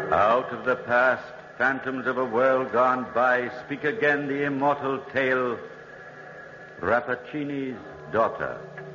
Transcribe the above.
Out of the past, phantoms of a world gone by, speak again the immortal tale, Rappaccini's daughter.